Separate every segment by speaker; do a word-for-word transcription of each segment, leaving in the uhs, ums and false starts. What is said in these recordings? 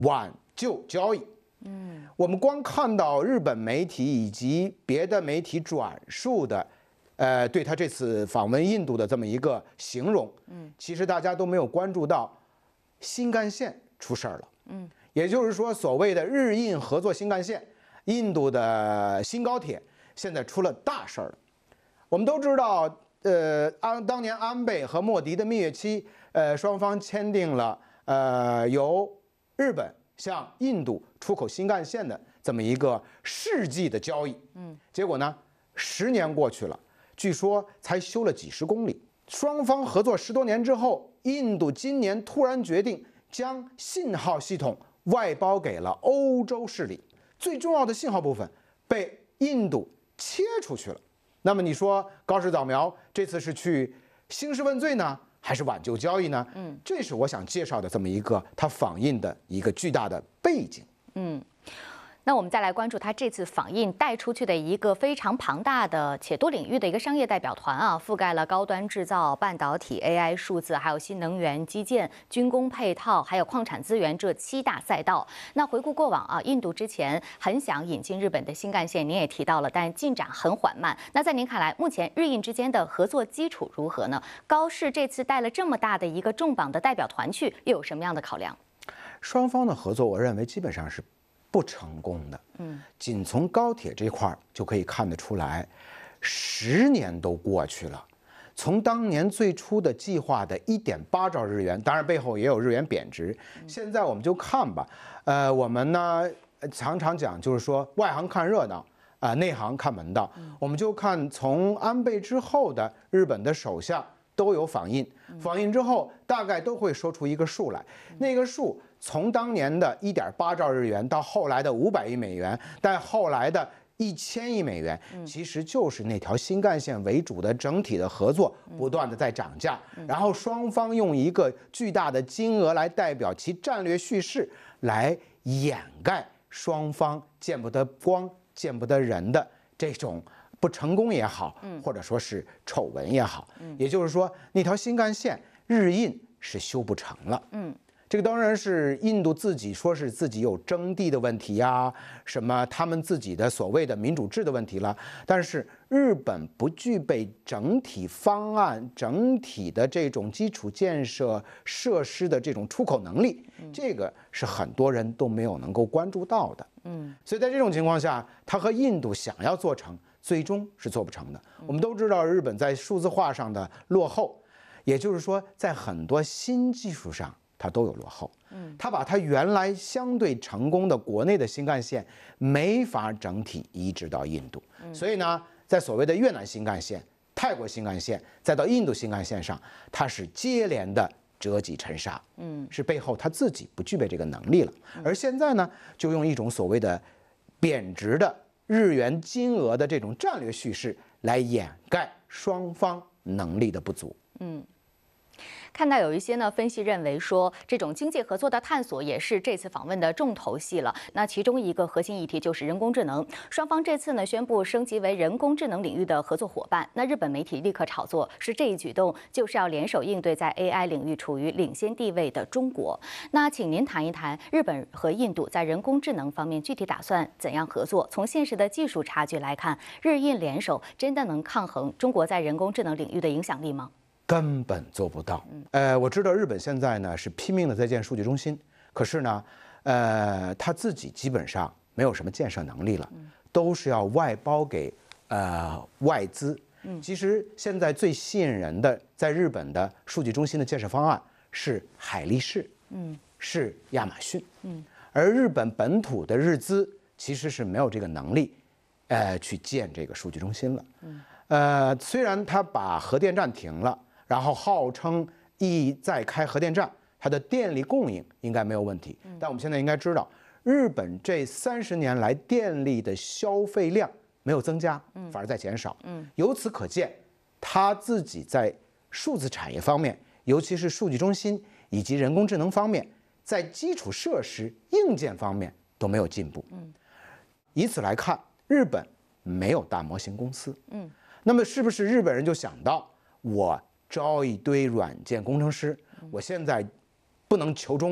Speaker 1: 挽救交易。嗯，我们光看到日本媒体以及别的媒体转述的，呃，对他这次访问印度的这么一个形容，嗯，其实大家都没有关注到新干线出事儿了。嗯，也就是说，所谓的日印合作新干线，印度的新高铁现在出了大事儿了。我们都知道，呃，安当年安倍和莫迪的蜜月期，呃，双方签订了呃由日本向印度出口新干线的这么一个世纪的交易。嗯，结果呢，十年过去了，据说才修了几十公里。双方合作十多年之后，印度今年突然决定将信号系统外包给了欧洲势力，最重要的信号部分被印度切出去了。那么你说高市早苗这次是去兴师问罪呢，还是挽救交易呢？嗯，这是我想介绍的这么一个他访印的一个巨大的背景。
Speaker 2: 嗯。那我们再来关注他这次访印带出去的一个非常庞大的且多领域的一个商业代表团啊，覆盖了高端制造、半导体、A I、数字，还有新能源、基建、军工配套，还有矿产资源这七大赛道。那回顾过往啊，印度之前很想引进日本的新干线，您也提到了，但进展很缓慢。那在您看来，目前日印之间的合作基础如何呢？高市这次带了这么大的一个重磅的代表团去，又有什么样的考量？
Speaker 1: 双方的合作，我认为基本上是不成功的。嗯，仅从高铁这块就可以看得出来，十年都过去了，从当年最初的计划的一点八兆日元，当然背后也有日元贬值。现在我们就看吧，呃，我们呢常常讲就是说外行看热闹啊、呃，内行看门道。我们就看从安倍之后的日本的首相都有访印，访印之后大概都会说出一个数来，那个数从当年的一点八兆日元到后来的五百亿美元，但后来的一千亿美元，其实就是那条新干线为主的整体的合作不断的在涨价，然后双方用一个巨大的金额来代表其战略叙事，来掩盖双方见不得光、见不得人的这种不成功也好，或者说是丑闻也好。也就是说，那条新干线日印是修不成了。嗯。这个当然是印度自己说是自己有征地的问题呀，什么他们自己的所谓的民主制的问题了。但是日本不具备整体方案、整体的这种基础建设设施的这种出口能力，这个是很多人都没有能够关注到的。嗯，所以在这种情况下，他和印度想要做成，最终是做不成的。我们都知道日本在数字化上的落后，也就是说在很多新技术上它都有落后，嗯，它把它原来相对成功的国内的新干线没法整体移植到印度，所以呢，在所谓的越南新干线、泰国新干线，再到印度新干线上，它是接连的折戟沉沙，嗯，是背后它自己不具备这个能力了。而现在呢，就用一种所谓的贬值的日元金额的这种战略叙事来掩盖双方能力的不足，嗯。
Speaker 2: 看到有一些呢分析认为说，这种经济合作的探索也是这次访问的重头戏了。那其中一个核心议题就是人工智能，双方这次呢宣布升级为人工智能领域的合作伙伴。那日本媒体立刻炒作，是这一举动就是要联手应对在 A I 领域处于领先地位的中国。那请您谈一谈日本和印度在人工智能方面具体打算怎样合作？从现实的技术差距来看，日印联手真的能抗衡中国在人工智能领域的影响力吗？
Speaker 1: 根本做不到。呃，我知道日本现在呢是拼命的在建数据中心，可是呢，呃，他自己基本上没有什么建设能力了，都是要外包给呃外资。其实现在最吸引人的，在日本的数据中心的建设方案是海力士，嗯，是亚马逊，嗯，而日本本土的日资其实是没有这个能力，呃，去建这个数据中心了。嗯，呃，虽然他把核电站停了。然后号称一再开核电站，它的电力供应应该没有问题。但我们现在应该知道，日本这三十年来电力的消费量没有增加，反而在减少。由此可见，它自己在数字产业方面，尤其是数据中心以及人工智能方面，在基础设施硬件方面都没有进步。以此来看，日本没有大模型公司。那么是不是日本人就想到我招一堆软件工程师，我现在不能求中国，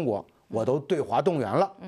Speaker 1: 我都对华动员了。